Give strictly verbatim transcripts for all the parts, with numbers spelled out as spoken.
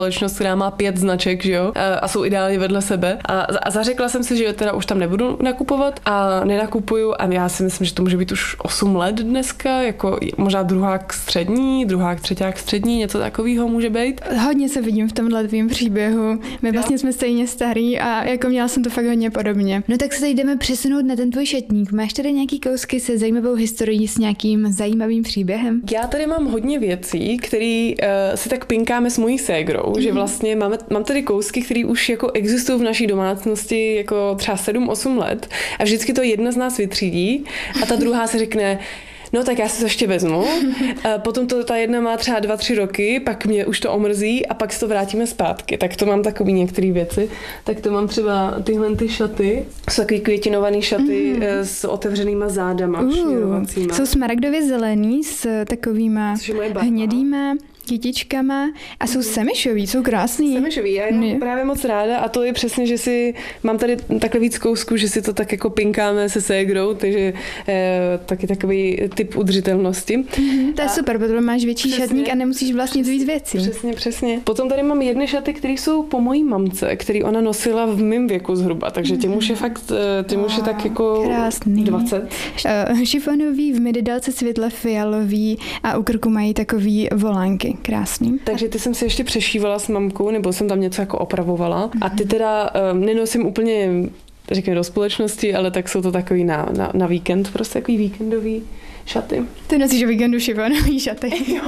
společnost, která má pět značek, že jo, a jsou ideálně vedle sebe. A, a zařekla jsem si, že teda už tam nebudu nakupovat a nenakupuju a já si myslím, že to může být už osm let dneska, jako možná druhák střední, druhák třeťák střední, něco takového může být. Hodně se vidím v tomhle tvým příběhu. My vlastně jsme stejně starý a jako měla jsem to fakt hodně podobně. No tak se teď jdeme přesunout na ten tvůj šatník. Máš tady nějaký kousky se zajímavou historií s nějakým zajímavým příběhem? Já tady mám hodně věcí, které uh, si tak pinkáme s mojí ségrou, mm-hmm. že vlastně máme, mám tady kousky, které už jako existují v naší domácnosti jako třeba sedm osm let a vždycky to jedna z nás vytřídí a ta druhá si řekne, no tak já si to ještě vezmu. Potom to ta jedna má třeba dva, tři roky, pak mě už to omrzí a pak si to vrátíme zpátky. Tak to mám takový některé věci. Tak to mám třeba tyhle ty šaty. Jsou takový květinovaný šaty mm. s otevřenýma zádama. Uh, jsou smaragdově zelený s takovýma hnědýma kytičkama a jsou semišový, jsou krásný. Semišový, já je mám právě moc ráda a to je přesně, že si mám tady takhle víc kousků, že si to tak jako pinkáme se ségrou, takže eh, taky takový typ udržitelnosti. Mm-hmm, to je a super, protože máš větší přesně, šatník a nemusíš vlastnit víc věcí. Přesně, přesně. Potom tady mám jedny šaty, které jsou po mojí mamce, který ona nosila v mém věku zhruba, takže těm už je fakt, těm už je tak jako krásný. dvacet. Uh, šifonový, v mididélce světle fialový a u krku mají takový volánky. Krásný. Takže ty jsem si ještě přešívala s mamkou, nebo jsem tam něco jako opravovala. Mm-hmm. A ty teda um, nenosím úplně, řekněme, do společnosti, ale tak jsou to takový na, na, na víkend, prostě takový víkendový šaty. Ty nosíš o víkendu šifonový šaty. Jo.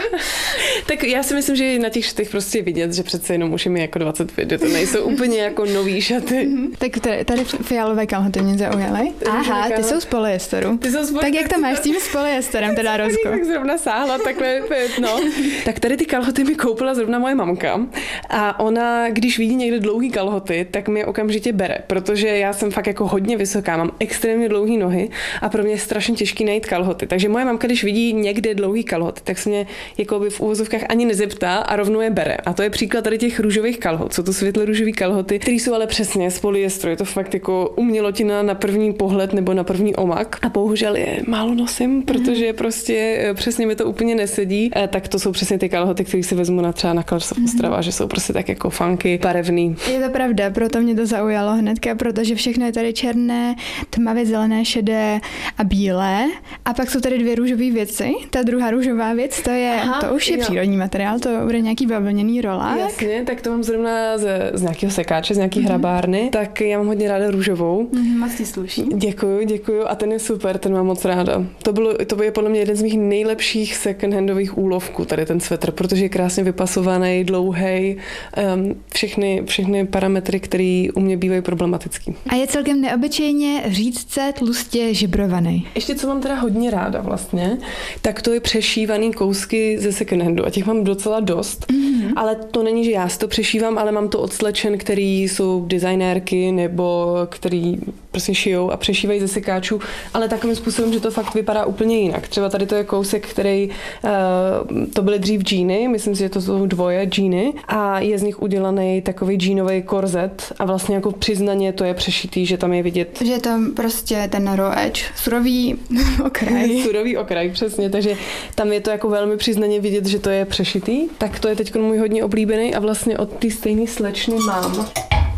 Tak já si myslím, že na těch šatech prostě vidět, že přece jenom už je mi jako dvacet pět, že to nejsou úplně jako nový šaty. Mm-hmm. Tak tady, tady fialové kalhoty mě zaujaly. Aha, ty jsou z polyesteru. Ty jsou z tak jak to máš s tím s polyesterem, teda Rozko? Tak zrovna sáhla takhle, no. Tak tady ty kalhoty mi koupila zrovna moje mamka a ona, když vidí někde dlouhý kalhoty, tak mi je okamžitě bere, protože já jsem fakt jako hodně vysoká, mám extrémně dlouhé nohy a pro mě je strašně těžký najít kalhoty. Takže moje mamka, když vidí někde dlouhý kalhoty, tak se mě jako by v úvozovkách ani nezeptá a rovnou je bere. A to je příklad tady těch růžových kalhot. Jsou to světle růžový kalhoty, které jsou ale přesně z polyestru. Je to fakt jako umělotina na první pohled nebo na první omak. A bohužel je málo nosím, protože prostě přesně mi to úplně nesedí. E, tak to jsou přesně ty kalhoty, které si vezmu na třeba na Colors of Ostrava, že jsou prostě tak jako funky, barevný. Je to pravda, proto mě to zaujalo hnedka, protože všechno je tady černé, tmavě zelené, šedé a bílé. A pak jsou tady dvě růžové věci. Ta druhá růžová věc, to je, aha, to už je jo. přírodní materiál, to bude nějaký bavlněný rolák. Jasně, tak to mám zrovna z, z nějakého sekáče, z nějaký mm-hmm. hrabárny, tak já mám hodně ráda růžovou. Mm-hmm, moc ti sluší. Děkuju, děkuju a ten je super, ten mám moc ráda. To bylo, to je podle mě jeden z mých nejlepších second-handových úlovků, tady ten svetr, protože je krásně vypasovaný, dlouhej, um, všechny, všechny parametry, které u mě bývají problematický. A je celkem neobyčejně řídce tlustě žibrovaný. Ještě co mám teda hodně ráda vlastně, tak to je přešívaný kousky ze second handu a těch mám docela dost, mm-hmm. ale to není, že já si to přešívám, ale mám to od slečen, který jsou designérky nebo který prostě šijou a přešívají ze sekáčů, ale takovým způsobem, že to fakt vypadá úplně jinak. Třeba tady to je kousek, který uh, to byly dřív džíny, myslím si, že to jsou dvoje džíny a je z nich udělaný takový džínový korzet a vlastně jako přiznaně to je přešitý, že tam je vidět. Že tam prostě ten raw edge, surový okraj. Surový okraj, přesně, takže tam je to jako velmi přiznaně vidět, že to je přešitý. Tak to je teď můj hodně oblíbený a vlastně od té stejné slečny mám.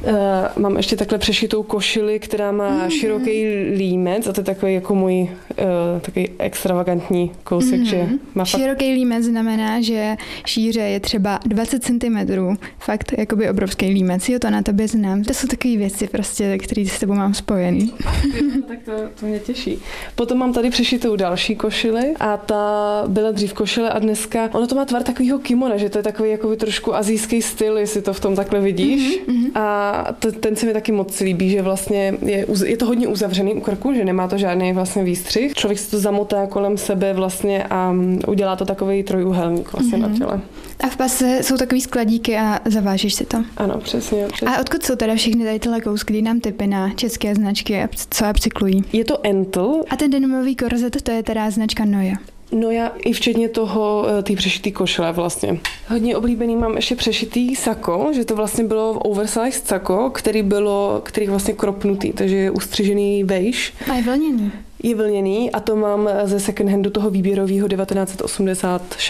Uh, mám ještě takhle přešitou košili, která má mm-hmm. široký límec a to je takový jako můj uh, takový extravagantní kousek, mm-hmm. že má fakt... Široký límec znamená, že šíře je třeba dvacet centimetrů. Fakt jakoby obrovský límec. Jo, to na tobě znám. To jsou takové věci prostě, které s tebou mám spojený. Tak to, to mě těší. Potom mám tady přešitou další košili a ta byla dřív košile a dneska, ono to má tvar takového kimona, že to je takový jakoby trošku asijský styl, jestli to v tom takhle vidíš. Mm-hmm. A to, ten se mi taky moc líbí, že vlastně je, je to hodně uzavřený u krku, že nemá to žádný vlastně výstřih. Člověk si to zamotá kolem sebe vlastně a udělá to takový trojúhelník vlastně mm-hmm. na těle. A v pase jsou takový skladíky a zavážeš si to. Ano, přesně, přesně. A odkud jsou teda všechny tady tyhle kousky, kdy nám typy na české značky a co upcyklují? Je to Entl. A ten denimový korzet, to je teda značka Noja. No já i včetně toho, té přešitý košile vlastně. Hodně oblíbený mám ještě přešitý sako, že to vlastně bylo oversized sako, který bylo, který vlastně kropnutý, takže je ustřižený vejš. A je vlněný. Je vlněný a to mám ze second handu toho výběrového devatenáct osmdesát šest. Mm-hmm.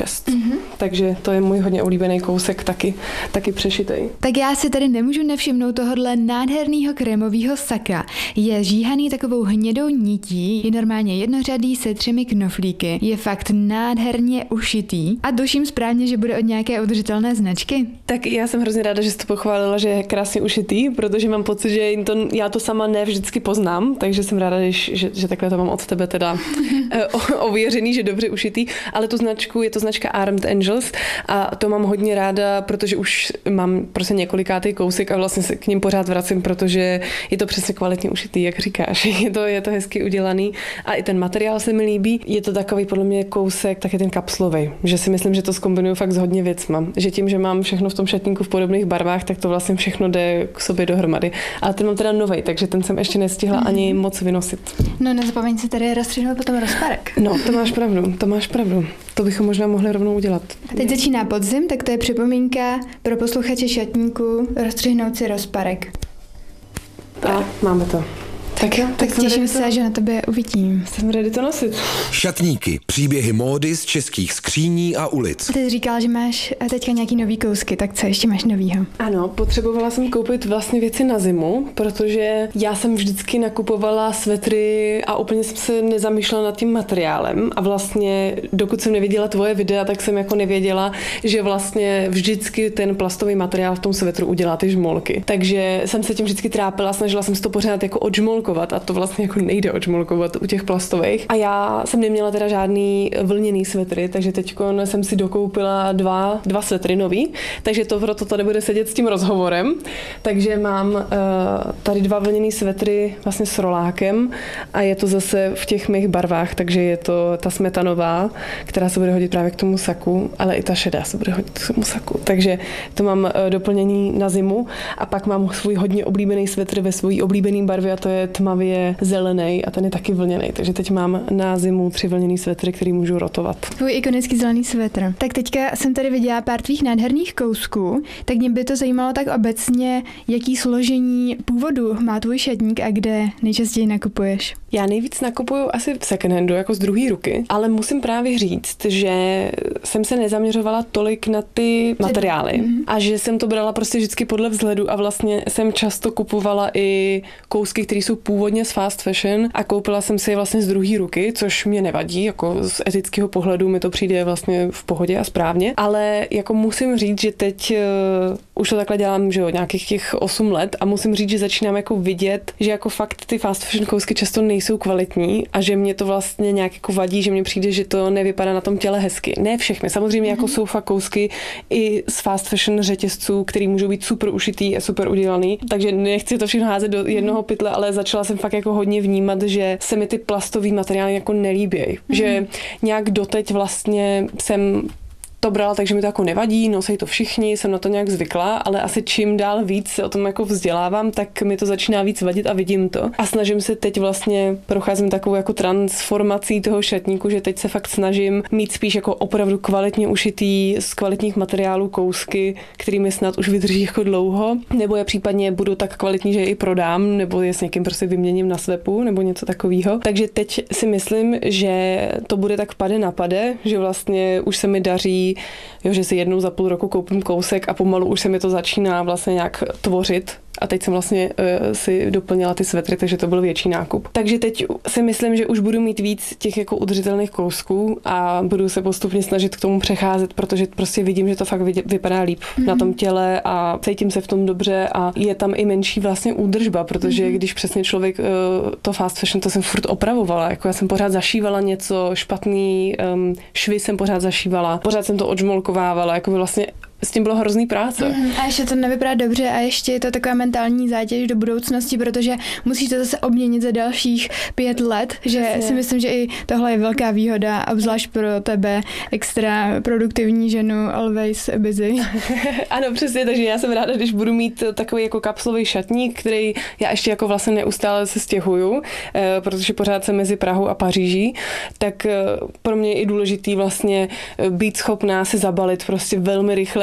Mm-hmm. Takže to je můj hodně oblíbený kousek, taky, taky přešitej. Tak já si tady nemůžu nevšimnout tohohle nádherného krémového saka. Je žíhaný takovou hnědou nití, je normálně jednořadý se třemi knoflíky, je fakt nádherně ušitý a tuším správně, že bude od nějaké udržitelné značky. Tak já jsem hrozně ráda, že jsi to pochválila, že je krásně ušitý, protože mám pocit, že to, já to sama ne vždycky poznám, takže jsem ráda, že, že, že takhle to mám od tebe teda ověřený, že dobře ušitý, ale tu značku, je to značka Armed Angels a to mám hodně ráda, protože už mám prostě několikátý kousek a vlastně se k ním pořád vracím, protože je to přesně kvalitně ušitý, jak říkáš. Je to, je to hezky udělaný a i ten materiál se mi líbí. Je to takový podle mě kousek, taky ten kapslový, že si myslím, že to zkombinuju fakt s hodně věcma. Že tím, že mám všechno v tom šatníku v podobných barvách, tak to vlastně všechno jde k sobě dohromady. Ale ten mám teda novej, takže ten jsem ještě nestihla mm-hmm. ani moc vynosit. No nezapomeň si tady rozstřihnout potom rozparek. No, to máš pravdu, to máš pravdu. To bychom možná mohli rovnou udělat. Teď začíná podzim, tak to je připomínka pro posluchače šatníku rozstřihnout si rozparek. A máme to. Tak jo, tak, tak těším se, to... že na tebe uvidím. Jsem ready to nosit. Šatníky, příběhy módy z českých skříní a ulic. Ty jsi říkala, že máš teďka nějaký nový kousky, tak co ještě máš novýho? Ano, potřebovala jsem koupit vlastně věci na zimu, protože já jsem vždycky nakupovala svetry a úplně jsem se nezamýšlela nad tím materiálem a vlastně dokud jsem neviděla tvoje videa, tak jsem jako nevěděla, že vlastně vždycky ten plastový materiál v tom svetru udělá ty žmolky. Takže jsem se tím vždycky trápila, snažila jsem se to pořád jako odžmolkovat a to vlastně jako nejde odžmolkovat u těch plastových. A já jsem neměla teda žádný vlněný svetry, takže teď jsem si dokoupila dva, dva svetry nový, takže to proto to nebude sedět s tím rozhovorem. Takže mám uh, tady dva vlněný svetry vlastně s rolákem a je to zase v těch mých barvách, takže je to ta smetanová, která se bude hodit právě k tomu saku, ale i ta šedá se bude hodit k tomu saku. Takže to mám uh, doplnění na zimu a pak mám svůj hodně oblíbený svetr ve svojí oblíbený barvě a to je tmavě zelený a ten je taky vlněný. Takže teď mám na zimu tři vlněný svetry, který můžu rotovat. Tvůj ikonický zelený svetr. Tak teďka jsem tady viděla pár tvých nádherných kousků, tak mě by to zajímalo tak obecně, jaký složení původu má tvůj šatník a kde nejčastěji nakupuješ. Já nejvíc nakupuju asi v second handu, jako z druhé ruky, ale musím právě říct, že jsem se nezaměřovala tolik na ty materiály mm-hmm. a že jsem to brala prostě vždycky podle vzhledu a vlastně jsem často kupovala i kousky, které jsou původně z fast fashion a koupila jsem si je vlastně z druhé ruky, což mě nevadí, jako z etického pohledu mi to přijde vlastně v pohodě a správně, ale jako musím říct, že teď uh, už to takhle dělám, že jo, nějakých těch osm let a musím říct, že začínám jako vidět, že jako fakt ty fast fashion kousky často nejsou kvalitní a že mě to vlastně nějak jako vadí, že mně přijde, že to nevypadá na tom těle hezky. Ne všechny, samozřejmě mm-hmm. jako jsou fakt kousky i z fast fashion řetězců, který můžou být super ušitý a super udělaný, takže nechci to všechno házet do jednoho pytle, ale začala jsem fakt jako hodně vnímat, že se mi ty plastový materiály jako nelíbějí. Mm-hmm. Že nějak doteď vlastně jsem to brala, takže mi to jako nevadí, nosí to všichni, jsem na to nějak zvykla, ale asi čím dál víc se o tom jako vzdělávám, tak mi to začíná víc vadit a vidím to. A snažím se teď vlastně, procházím takovou jako transformací toho šatníku, že teď se fakt snažím mít spíš jako opravdu kvalitně ušitý z kvalitních materiálů kousky, kterými snad už vydrží jako dlouho, nebo je případně budou tak kvalitní, že je i prodám, nebo je s někým prostě vyměním na svepu, nebo něco takového. Takže teď si myslím, že to bude tak pade na pade, že vlastně už se mi daří, jo, že si jednou za půl roku koupím kousek a pomalu už se mi to začíná vlastně nějak tvořit. A teď jsem vlastně uh, si doplnila ty svetry, takže to byl větší nákup. Takže teď si myslím, že už budu mít víc těch jako udržitelných kousků a budu se postupně snažit k tomu přecházet, protože prostě vidím, že to fakt vypadá líp mm-hmm. na tom těle a cítím se v tom dobře a je tam i menší vlastně údržba, protože mm-hmm. když přesně člověk uh, to fast fashion, to jsem furt opravovala, jako já jsem pořád zašívala něco, špatný um, švy jsem pořád zašívala, pořád jsem to odžmolkovávala, jako by vlastně s tím bylo hrozný práce. Mm, a ještě to nevypadá dobře a ještě je to taková mentální zátěž do budoucnosti, protože musíš to zase obměnit za dalších pět let, že Přesně. si myslím, že i tohle je velká výhoda, obzvlášť pro tebe extra produktivní ženu, always busy. Ano, přesně, takže já jsem ráda, když budu mít takový jako kapslový šatník, který já ještě jako vlastně neustále se stěhuju, protože pořád jsem mezi Prahou a Paříží, tak pro mě je i důležitý vlastně být schopná se zabalit prostě velmi rychle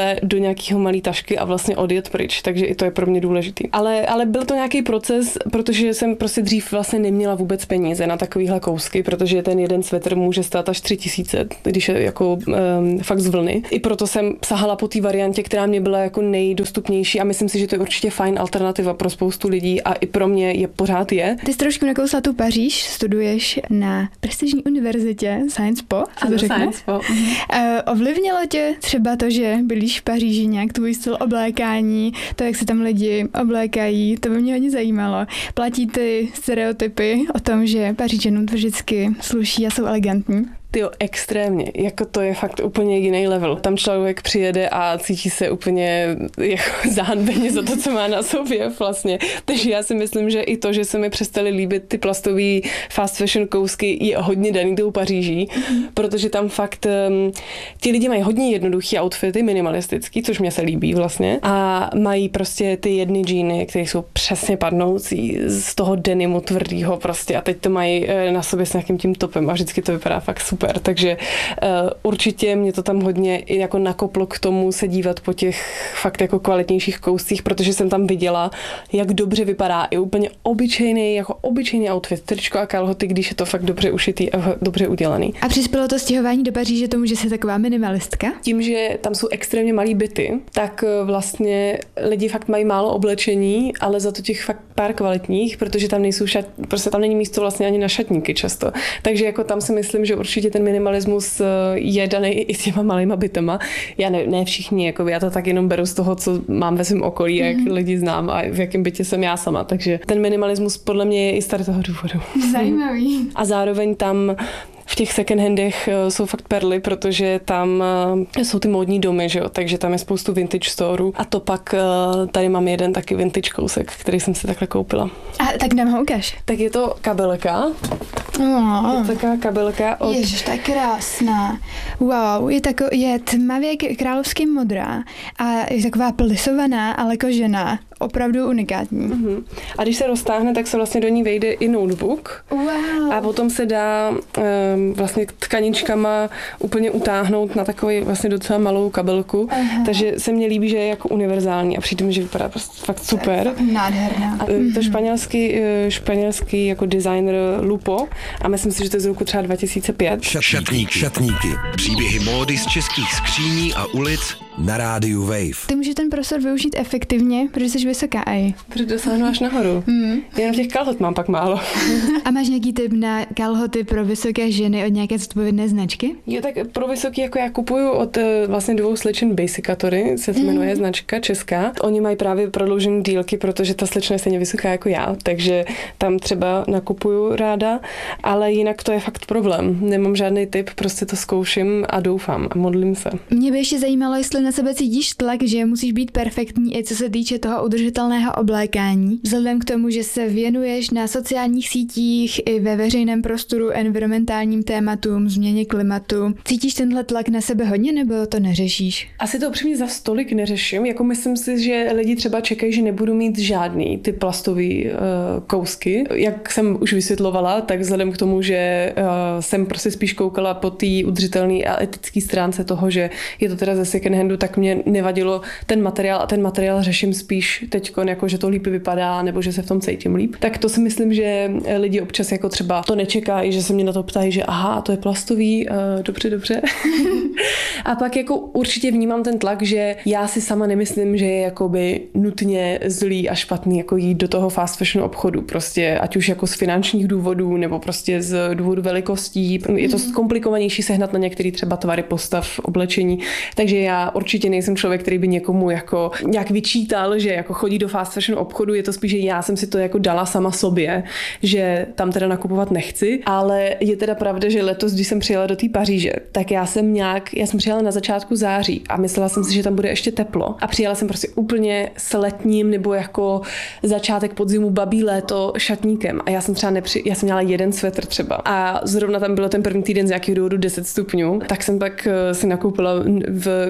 rychle do nějakého malý tašky a vlastně odjet pryč, takže i to je pro mě důležitý. Ale, ale byl to nějaký proces, protože jsem prostě dřív vlastně neměla vůbec peníze na takovýhle kousky, protože ten jeden svetr může stát až tři tisíce, když je jako um, fakt z vlny. I proto jsem sahala po té variantě, která mě byla jako nejdostupnější a myslím si, že to je určitě fajn alternativa pro spoustu lidí a i pro mě je pořád je. Ty jsi trošku nakousla tu Paříž, studuješ na prestižní univerzitě Sciences Po, co to řekne? Sciences Po. Uh, ovlivnilo tě třeba to, že bydlíš v Paříži, nějak tvůj styl oblékání, to, jak se tam lidi oblékají, to by mě hodně zajímalo. Platí ty stereotypy o tom, že Pařížanům to vždycky sluší a jsou elegantní? Tyjo, extrémně. Jako to je fakt úplně jiný level. Tam člověk přijede a cítí se úplně jako zahanbeně za to, co má na sobě vlastně. Takže já si myslím, že i to, že se mi přestaly líbit ty plastový fast fashion kousky, je hodně daný tou Paříží, mm. protože tam fakt um, ti lidi mají hodně jednoduchý outfity, minimalistický, což mě se líbí vlastně. A mají prostě ty jedny džíny, které jsou přesně padnoucí z toho denimu tvrdýho prostě a teď to mají na sobě s nějakým tím topem a vždycky to vypadá fakt super. Takže uh, určitě mě to tam hodně i jako nakoplo k tomu se dívat po těch fakt jako kvalitnějších kouscích, protože jsem tam viděla, jak dobře vypadá i úplně obyčejný, jako obyčejný outfit, tričko a kalhoty, když je to fakt dobře ušitý a dobře udělaný. A přispělo to stěhování do Paříže tomu, že jsi taková minimalistka? Tím, že tam jsou extrémně malý byty, tak vlastně lidi fakt mají málo oblečení, ale za to těch fakt pár kvalitních, protože tam nejsou šat, prostě tam není místo vlastně ani na šatníky často. Takže jako tam si myslím, že určitě ten minimalismus je daný i s těma malýma bytama. Já ne, ne všichni, jako já to tak jenom beru z toho, co mám ve svém okolí, jak mm. lidi znám a v jakém bytě jsem já sama. Takže ten minimalismus podle mě je i z tady toho důvodu. Zajímavý. A zároveň tam v těch second handech jsou fakt perly, protože tam jsou ty módní domy, že jo? Takže tam je spoustu vintage storeů. A to pak tady mám jeden taky vintage kousek, který jsem si takhle koupila. A tak nám ho ukáž. Tak je to kabelka. Oh. Je to taková kabelka od... Ježiš, to je krásná. Wow, je, tako, je tmavě královský modrá a je taková plisovaná, ale kožená. Opravdu unikátní. Uh-huh. A když se roztáhne, tak se vlastně do ní vejde i notebook. Wow. A potom se dá um, vlastně tkaničkama úplně utáhnout na takovou vlastně docela malou kabelku. Aha. Takže se mně líbí, že je jako univerzální a přijde mi, že vypadá prostě fakt super. Fakt nádherná. A to španělský, španělský jako designer Lupo a myslím si, že to je z roku třeba dva tisíce pět. Šatníky. Šatníky. Příběhy módy z českých skříní a ulic na rádiu Wave. Ty můžeš ten prostor využít efektivně, protože jsi vysoká aj. Protože dosáhnu až nahoru. Mm. Jenom těch kalhot mám pak málo. A máš nějaký tip na kalhoty pro vysoké ženy od nějaké zodpovědné značky? Jo, tak pro vysoký jako já kupuju od vlastně dvou slečen Basicatory, se mm. jmenuje značka česká. Oni mají právě prodloužené dílky, protože ta slečna je stejně vysoká jako já, takže tam třeba nakupuju ráda, ale jinak to je fakt problém. Nemám žádný tip, prostě to zkouším a doufám a modlím se. Mě by ještě zajímalo, jestli na sebe cítíš tlak, že musíš být perfektní i co se týče toho udržitelného oblékání. Vzhledem k tomu, že se věnuješ na sociálních sítích i ve veřejném prostoru environmentálním tématům, změně klimatu. Cítíš tenhle tlak na sebe hodně, nebo to neřešíš? Asi to upřímně za stolik neřeším. Jako myslím si, že lidi třeba čekají, že nebudu mít žádný ty plastový uh, kousky. Jak jsem už vysvětlovala, tak vzhledem k tomu, že uh, jsem prostě spíš koukala po té udržitelné a etické stránce toho, že je to teda ze second handu, tak mě nevadilo ten materiál a ten materiál řeším spíš teďko, jako že to líp vypadá nebo že se v tom cítím líp. Tak to si myslím, že lidi občas jako třeba to nečekají, že se mě na to ptají, že aha, to je plastový, uh, dobře, dobře. A pak jako určitě vnímám ten tlak, že já si sama nemyslím, že je jakoby nutně zlý a špatný jako jít do toho fast fashion obchodu, prostě ať už jako z finančních důvodů nebo prostě z důvodu velikostí. Je to komplikovanější sehnat na některé třeba tvary postav, oblečení, takže já určitě nejsem člověk, který by někomu jako nějak vyčítal, že jako chodí do fast fashion obchodu, je to spíš, že já jsem si to jako dala sama sobě, že tam teda nakupovat nechci, ale je teda pravda, že letos, když jsem přijela do té Paříže, tak já jsem nějak, já jsem přijela na začátku září a myslela jsem si, že tam bude ještě teplo a přijela jsem prostě úplně s letním nebo jako začátek podzimu babí léto šatníkem a já jsem třeba nepři, já jsem měla jeden svetr třeba a zrovna tam bylo ten první týden z nějakého důvodu deset stupňů, tak jsem pak si nakoupila v, v Uniqlu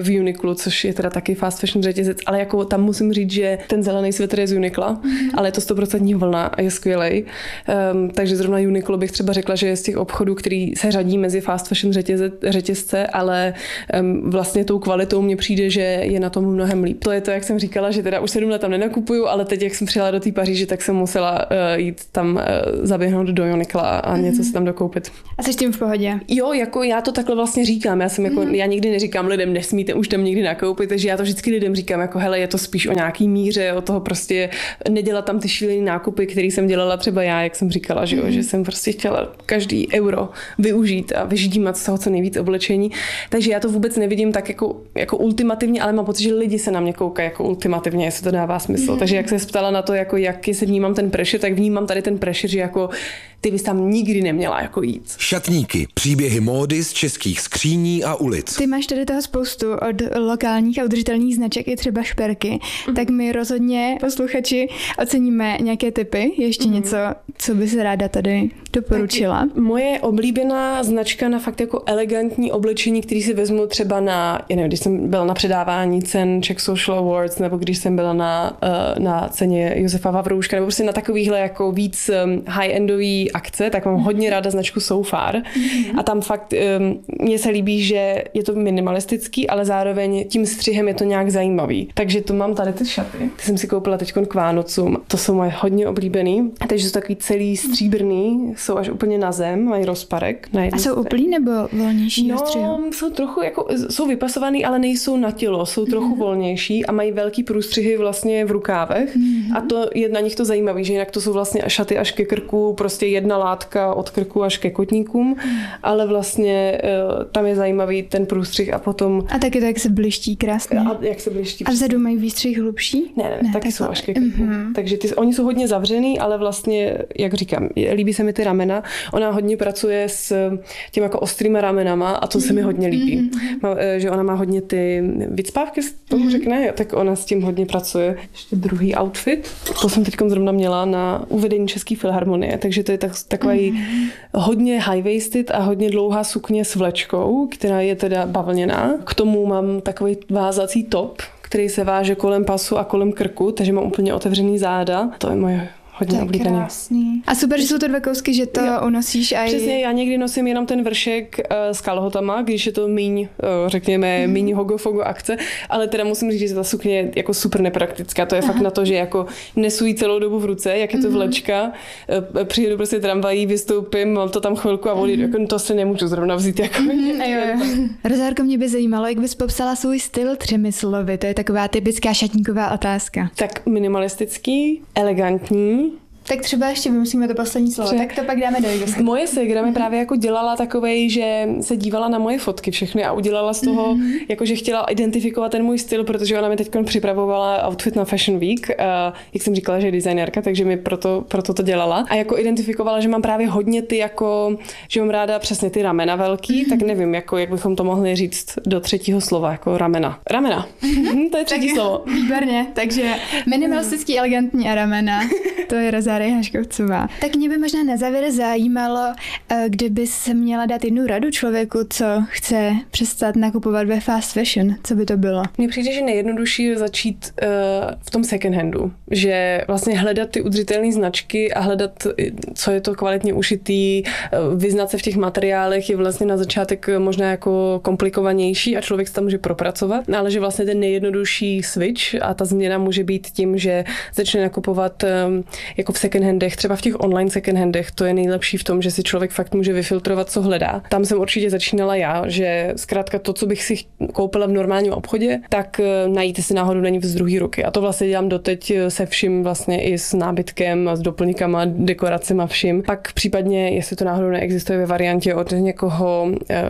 Uniqlu, což je teda taky fast fashion řetězec, ale jako tam musím říct, že ten zelený svetr je z Uniqla, mm-hmm. ale je to sto procent vlna a je skvělej. Um, takže zrovna Uniqlo bych třeba řekla, že je z těch obchodů, který se řadí mezi fast fashion řetězec, řetězce, ale um, vlastně tou kvalitou mně přijde, že je na tom mnohem líp. To je to, jak jsem říkala, že teda už sedm let tam nenakupuju, ale teď, jak jsem přijela do té Paříže, tak jsem musela uh, jít tam uh, zaběhnout do Uniqla a něco si tam dokoupit. A jsi s tím v pohodě? Jo, jako já to takhle vlastně říkám. Já jsem jako, mm. já nikdy neříkám lidem, nesmíte už tam nikdy nakoupit, takže já to vždycky lidem říkám, jako hele, je to spíš o nějaký míře, o toho prostě nedělat tam ty šílený nákupy, který jsem dělala třeba já, jak jsem říkala, že jo, mm. že jsem prostě chtěla každý euro využít a vyždímat z toho co nejvíc oblečení. Takže já to vůbec nevidím tak jako, jako ultimativně, ale mám pocit, že lidi se na mě koukají jako ultimativně, jestli to dává smysl. Mm. Takže jak se ptala na to, jako jak se vnímám ten pressure, tak vnímám tady ten pressure, že jako ty bys tam nikdy neměla jako jít. Šatníky, příběhy módy z českých skříní a ulic. Ty máš tady toho spoustu od lokálních a udržitelných značek i třeba šperky, mm. tak my rozhodně posluchači oceníme nějaké tipy, ještě mm. něco, co bys ráda tady doporučila. Tak moje oblíbená značka na fakt jako elegantní oblečení, který si vezmu třeba na, já nevím, když jsem byla na předávání cen Czech Social Awards, nebo když jsem byla na, na ceně Josefa Vavrouška, nebo prostě na takovýhle jako víc high-endový akce, tak mám hodně ráda značku So Far. Mm-hmm. A tam fakt um, mně se líbí, že je to minimalistický, ale zároveň tím střihem je to nějak zajímavý. Takže to mám tady ty šaty. Ty jsem si koupila teď k Vánocům. To jsou moje hodně oblíbený. Takže jsou takový celý stříbrný, jsou až úplně na zem, mají rozparek. A jsou úplný nebo volnější no, střihu? jsou trochu jako, jsou vypasovaný, ale nejsou na tělo, jsou trochu mm-hmm. volnější a mají velký průstřihy vlastně v rukávech. Mm-hmm. A to je na nich to zajímavé, že jinak to jsou vlastně šaty až ke krku, prostě jedna látka od krku až ke kotníkům, mm. ale vlastně tam je zajímavý ten průstřih a potom... A taky to, jak se bliští krásně. A jak se bliští. A vzadu mají výstřih hlubší? Ne, ne, ne taky jsou až ke krku. Mm-hmm. Takže ty, oni jsou hodně zavřený, ale vlastně, jak říkám, líbí se mi ty ramena. Ona hodně pracuje s těm jako ostrýma ramenama a to se mi hodně líbí. Mm-hmm. Má, že ona má hodně ty vycpávky, tomu mm-hmm. řekne, tak ona s tím hodně pracuje. Ještě druhý outfit, to jsem teď zrovna měla na uvedení České filharmonie, takže to je tak, takový mm-hmm. hodně high-waisted a hodně dlouhá sukně s vlečkou, která je teda bavlněná. K tomu mám takový vázací top, který se váže kolem pasu a kolem krku, takže mám úplně otevřený záda. To je moje hodně oblíbený. Krásný. A super, že jsou to dva kousky, že to jo. unosíš a přesně, já někdy nosím jenom ten vršek uh, s kalhotama, když je to míň, uh, řekněme, mm. míň hogofogo akce, ale teda musím říct, že ta sukně je jako super nepraktická. To je Aha. fakt na to, že jako nesu jí celou dobu v ruce, jak je to vlečka, uh, přijedu prostě tramvají, vystoupím, mám to tam chvilku a volí, mm. jako to se nemůžu zrovna vzít. Jako. Mm, jo, jo. Rozárko, mě by zajímalo, jak bys popsala svůj styl třemi slovy. To je taková typická šatníková otázka. Tak minimalistický, elegantní. Tak třeba ještě vymyslíme to poslední slovo, Pře- tak to pak dáme do Jigosky. Moje ségra mi právě jako dělala takovej, že se dívala na moje fotky všechny a udělala z toho, mm-hmm. jako že chtěla identifikovat ten můj styl, protože ona mi teď připravovala outfit na Fashion Week, a jak jsem říkala, že je designérka, takže mi proto, proto to dělala. A jako identifikovala, že mám právě hodně ty jako, že mám ráda přesně ty ramena velký, mm-hmm. tak nevím, jako jak bychom to mohli říct do třetího slova, jako ramena. Ramena. Mm-hmm. To je třetí slovo. Výborně, takže minimalistický, elegantní a ramena. To je Rozáry Haškovcová. Tak mě by možná na závěr zajímalo, kdyby se měla dát jednu radu člověku, co chce přestat nakupovat ve fast fashion, co by to bylo? Mně přijde, že nejjednodušší je začít uh, v tom second handu, že vlastně hledat ty udržitelné značky a hledat, co je to kvalitně ušitý, uh, vyznat se v těch materiálech je vlastně na začátek možná jako komplikovanější a člověk se tam může propracovat, ale že vlastně ten nejjednodušší switch a ta změna může být tím, že začne nakupovat um, jako v second handech, třeba v těch online second handech, to je nejlepší v tom, že si člověk fakt může vyfiltrovat, co hledá. Tam jsem určitě začínala já, že zkrátka to, co bych si koupila v normálním obchodě, tak najít si náhodou není z druhé ruky. A to vlastně dělám doteď se vším, vlastně i s nábytkem, s doplňkama, dekoracema, vším. Pak případně, jestli to náhodou neexistuje ve variantě od někoho,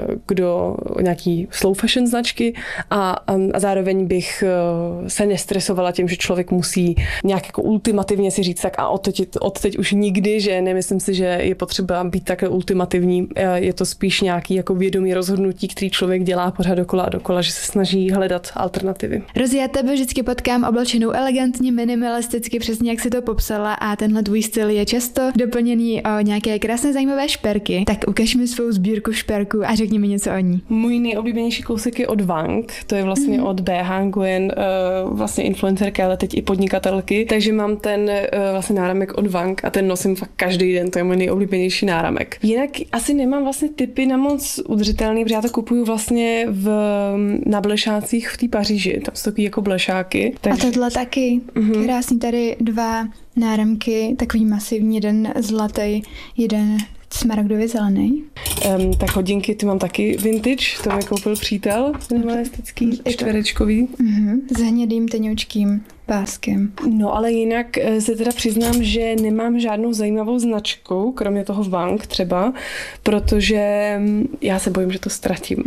kdo nějaký slow fashion značky a, a zároveň bych se nestresovala tím, že člověk musí nějak jako ultimativně si říct, tak tak a odteď, odteď už nikdy, že nemyslím si, že je potřeba být takhle ultimativní. Je to spíš nějaký jako vědomý rozhodnutí, který člověk dělá pořád dokola a dokola, že se snaží hledat alternativy. Rozi, já tebe vždycky potkám oblečenou elegantně, minimalisticky, přesně jak si to popsala, a tenhle tvůj styl je často doplněný o nějaké krásné zajímavé šperky. Tak ukaž mi svou sbírku šperků a řekni mi něco o ní. Můj nejoblíbenější kousek je od Wang, to je vlastně mm-hmm. od B. Han Nguyen, vlastně influencerka, ale teď i podnikatelky, takže mám ten vlastně náramek od Wang a ten nosím fakt každý den, to je můj nejoblíbenější náramek. Jinak asi nemám vlastně tipy na moc udržitelný, protože já to kupuju vlastně v, na blešácích v té Paříži, tam jsou takový jako blešáky. Takže... A tohle taky, mm-hmm. krásný tady dva náramky, takový masivní, jeden zlatý, jeden smaragdově zelený. Um, tak hodinky, ty mám taky vintage, to mi koupil přítel, minimalistický, čtverečkový. Mm-hmm. S hnědým teňoučkým páskem. No ale jinak se teda přiznám, že nemám žádnou zajímavou značku, kromě toho Wang třeba, protože já se bojím, že to ztratím.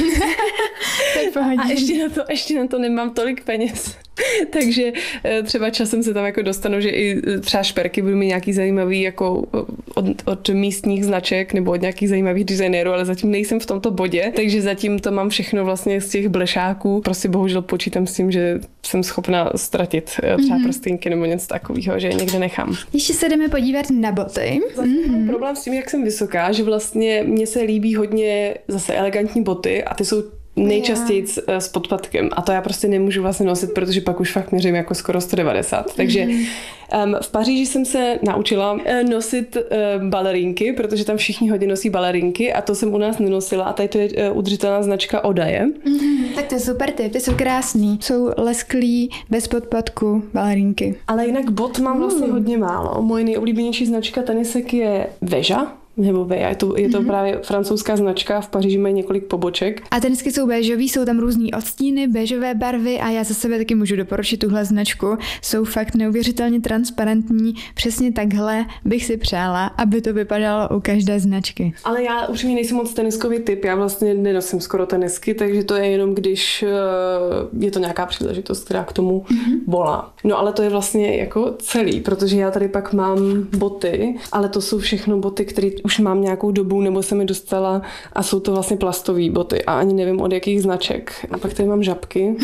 A ještě na, to, ještě na to nemám tolik peněz. Takže třeba časem se tam jako dostanu, že i třeba šperky budu mít nějaký zajímavý jako od, od místních značek nebo od nějakých zajímavých designérů, ale zatím nejsem v tomto bodě, takže zatím to mám všechno vlastně z těch blešáků. Prostě bohužel počítám s tím, že jsem schopna ztratit třeba mm-hmm. prstínky nebo něco takového, že je někde nechám. Ještě se jdeme podívat na boty. Mm-hmm. Problém s tím, jak jsem vysoká, že vlastně mně se líbí hodně zase elegantní boty a ty jsou nejčastěji s podpatkem a to já prostě nemůžu vlastně nosit, protože pak už fakt měřím jako skoro sto devadesát. Takže um, v Paříži jsem se naučila nosit uh, balerínky, protože tam všichni hodně nosí balerínky a to jsem u nás nenosila a tady to je uh, udržitelná značka Odaje. Mm-hmm. Tak to je super tip, ty jsou krásný. Jsou lesklý, bez podpatku balerínky. Ale jinak bot mám vlastně uh. hodně málo. Moje nejoblíbenější značka tenisek je Veja. Nebo Veja, je to, je to mm-hmm. právě francouzská značka, v Paříži mají několik poboček. A tenisky jsou béžový, jsou tam různý odstíny, béžové barvy a já za sebe taky můžu doporučit tuhle značku. Jsou fakt neuvěřitelně transparentní, přesně takhle bych si přála, aby to vypadalo u každé značky. Ale já upřímně nejsem moc teniskový typ, já vlastně nenosím skoro tenisky, takže to je jenom, když je to nějaká příležitost, která k tomu mm-hmm. volá. No ale to je vlastně jako celý, protože já tady pak mám boty, ale to jsou všechno boty, které už mám nějakou dobu, nebo se mi dostala a jsou to vlastně plastové boty a ani nevím od jakých značek. A pak tady mám žabky.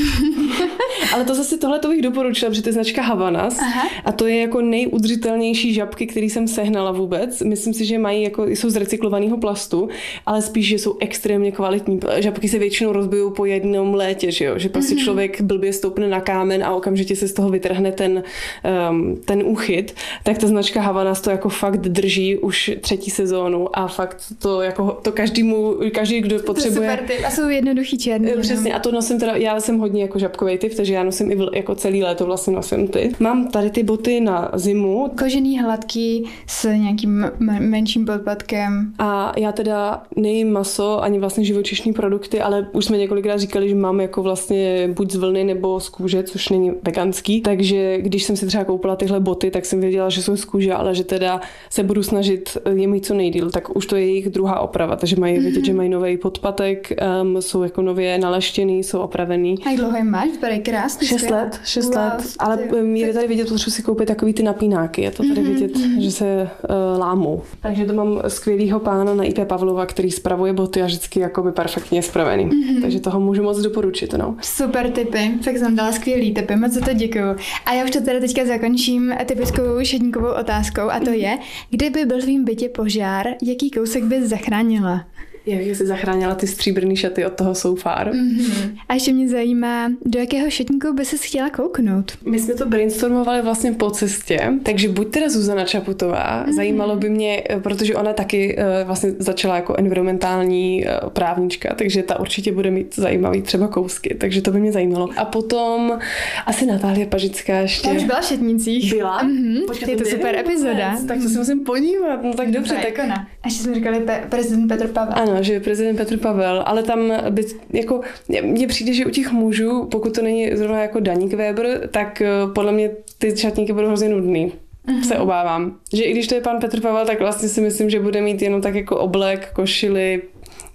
Ale to zase tohle to bych doporučila, protože to je značka Havanas. Aha. A to je jako nejudržitelnější žabky, které jsem sehnala vůbec. Myslím si, že mají jako, jsou z recyklovaného plastu, ale spíš, že jsou extrémně kvalitní. Žabky se většinou rozbijou po jednom létě, že jo? Že prostě mm-hmm. člověk blbě stoupne na kámen a okamžitě se z toho vytrhne ten, um, ten úchyt. Tak ta značka Havanas to jako fakt drží už třetí sezónu a fakt to jako to každému, každý, kdo potřebuje. Super typ. A jsou jednoduchý černý. Přesně, a to nosím teda, já jsem hodně jako žabkovej typ, takže já nosím i v, jako celý léto vlastně nosím ty. Mám tady ty boty na zimu. Kožený, hladký, s nějakým menším podpatkem. A já teda nejím maso, ani vlastně živočišní produkty, ale už jsme několikrát říkali, že mám jako vlastně buď z vlny nebo z kůže, což není veganský. Takže když jsem si třeba koupila tyhle boty, tak jsem věděla, že jsou z kůže, ale že teda se budu snažit je mít co nejdýl, tak už to je jejich druhá oprava, takže mají vidět, mm-hmm. že mají nový podpatek, um, jsou jako nově naleštěný, jsou opravený. A jak dlouho je máš? Vypadají krásně. Šest let, šest wow, let, ale je tady vidět, potřebuji si koupit takový ty napínáky, je to tady mm-hmm. vidět, že se uh, lámou. Takže to mám skvělýho pána na I P Pavlova, který spravuje boty a vždycky jakoby perfektně spravený. Mm-hmm. Takže toho můžu moc doporučit, no. Super tipy, tak jsem dala skvělý tipy, moc za to děkuju. A já už to teda teďka zakončím typickou šedníkovou otázkou a to je, kdyby byl v tvým bytě požár, jaký kousek bys zachránila? Já bych si zachránila ty stříbrný šaty od toho So Far. Mm-hmm. A ještě mě zajímá, do jakého šatníku by ses chtěla kouknout? My jsme to brainstormovali vlastně po cestě, takže buď teda Zuzana Čaputová, mm-hmm. zajímalo by mě, protože ona taky uh, vlastně začala jako environmentální uh, právnička, takže ta určitě bude mít zajímavý třeba kousky, takže to by mě zajímalo. A potom asi Natália Pažická ještě. Já už byla v šatnících. Byla? Mm-hmm. Počkat, je to super epizoda. Vůbec, tak to si musím podívat, no tak dobře. Tak ona. A ještě jsme říkali pe- prezident Petr Pavel. Ano, že prezident Petr Pavel, ale tam by, jako, mně přijde, že u těch mužů, pokud to není zrovna jako Daník Weber, tak podle mě ty šatníky budou hrozně nudný. Mm-hmm. Se obávám. Že i když to je pan Petr Pavel, tak vlastně si myslím, že bude mít jenom tak jako oblek, košili,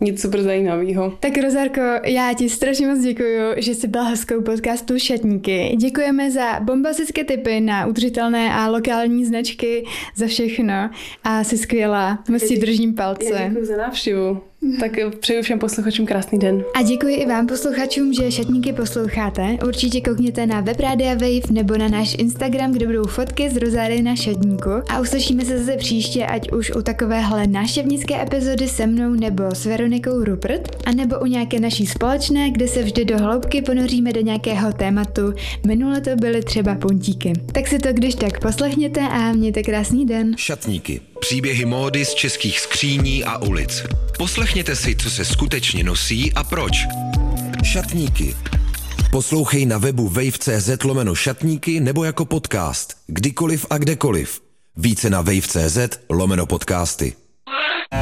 nic super zajímavého. Tak Rozárko, já ti strašně moc děkuju, že jsi byla hostkou podcastu Šatníky. Děkujeme za bombastické tipy na udržitelné a lokální značky, za všechno a jsi skvělá. Moc ti držím palce. Já děkuji za návštěvu. Tak přeju všem posluchačům krásný den. A děkuji i vám posluchačům, že Šatníky posloucháte. Určitě koukněte na web Rádia Wave nebo na náš Instagram, kde budou fotky z Rozáry na šatníku. A uslyšíme se zase příště, ať už u takovéhle návštěvnické epizody se mnou nebo s Veronikou Rupert, a nebo u nějaké naší společné, kde se vždy do hloubky ponoříme do nějakého tématu. Minule to byly třeba puntíky. Tak si to když tak poslechněte a mějte krásný den. Šatníky. Příběhy módy z českých skříní a ulic. Poslechněte si, co se skutečně nosí a proč. Šatníky. Poslouchej na webu wave tečka cz lomeno šatníky nebo jako podcast. Kdykoliv a kdekoliv. Více na wave tečka cz lomeno podcasty.